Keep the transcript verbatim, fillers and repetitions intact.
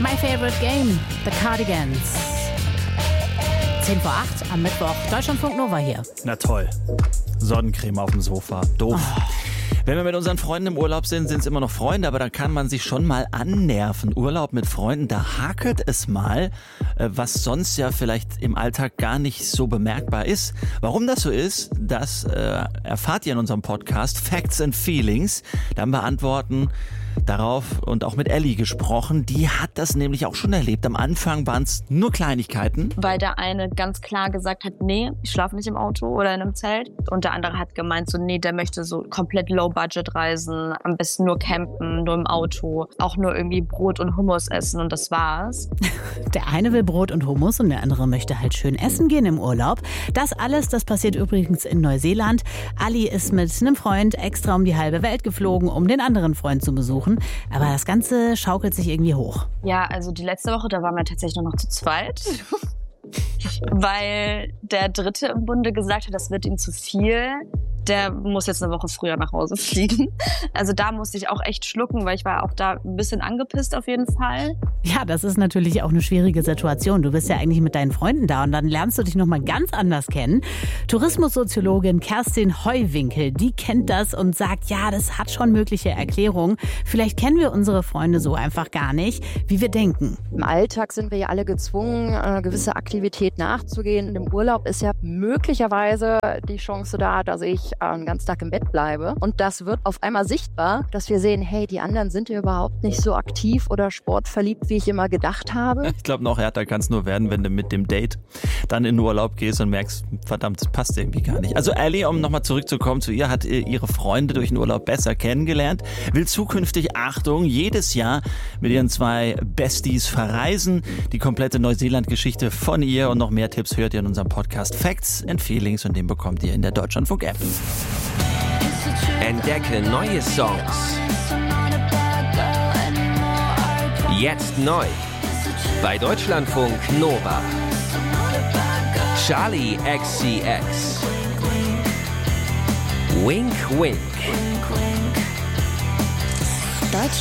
My Favorite Game, The Cardigans. zehn vor acht am Mittwoch, Deutschlandfunk Nova hier. Na toll. Sonnencreme auf dem Sofa. Doof. Oh. Wenn wir mit unseren Freunden im Urlaub sind, sind es immer noch Freunde, aber da kann man sich schon mal annerven. Urlaub mit Freunden, da hakelt es mal, was sonst ja vielleicht im Alltag gar nicht so bemerkbar ist. Warum das so ist, das äh, erfahrt ihr in unserem Podcast Facts and Feelings. Dann beantworten darauf und auch mit Elli gesprochen. Die hat das nämlich auch schon erlebt. Am Anfang waren es nur Kleinigkeiten. Weil der eine ganz klar gesagt hat, nee, ich schlafe nicht im Auto oder in einem Zelt. Und der andere hat gemeint, so nee, der möchte so komplett Low-Budget reisen, am besten nur campen, nur im Auto, auch nur irgendwie Brot und Hummus essen und das war's. Der eine will Brot und Hummus und der andere möchte halt schön essen gehen im Urlaub. Das alles, das passiert übrigens in Neuseeland. Ali ist mit einem Freund extra um die halbe Welt geflogen, um den anderen Freund zu besuchen. Aber das Ganze schaukelt sich irgendwie hoch. Ja, also die letzte Woche, da waren wir tatsächlich nur noch zu zweit. Weil der Dritte im Bunde gesagt hat, das wird ihm zu viel. Der muss jetzt eine Woche früher nach Hause fliegen. Also da musste ich auch echt schlucken, weil ich war auch da ein bisschen angepisst auf jeden Fall. Ja, das ist natürlich auch eine schwierige Situation. Du bist ja eigentlich mit deinen Freunden da und dann lernst du dich nochmal ganz anders kennen. Tourismussoziologin Kerstin Heuwinkel, die kennt das und sagt, ja, das hat schon mögliche Erklärungen. Vielleicht kennen wir unsere Freunde so einfach gar nicht, wie wir denken. Im Alltag sind wir ja alle gezwungen, eine gewisse Aktivität nachzugehen. Im Urlaub ist ja möglicherweise die Chance da, dass ich einen ganzen Tag im Bett bleibe. Und das wird auf einmal sichtbar, dass wir sehen, hey, die anderen sind ja überhaupt nicht so aktiv oder sportverliebt, wie ich immer gedacht habe. Ich glaube, noch härter kann es nur werden, wenn du mit dem Date dann in den Urlaub gehst und merkst, verdammt, das passt irgendwie gar nicht. Also Elli, um nochmal zurückzukommen zu ihr, hat ihre Freunde durch den Urlaub besser kennengelernt, will zukünftig, Achtung, jedes Jahr mit ihren zwei Besties verreisen. Die komplette Neuseeland-Geschichte von ihr und noch mehr Tipps hört ihr in unserem Podcast Facts and Feelings und den bekommt ihr in der Deutschlandfunk-App. Entdecke neue Songs. Jetzt neu. Bei Deutschlandfunk Nova. Charli X C X. Wink Wink. Deutschlandfunk